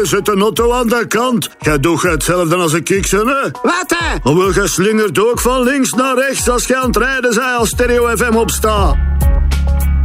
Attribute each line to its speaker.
Speaker 1: zet de auto aan de kant. Jij doet hetzelfde als een kiksen, hè?
Speaker 2: Wat, hè?
Speaker 1: Wil je slingert ook van links naar rechts als je aan het rijden zij als Stereo FM opstaat.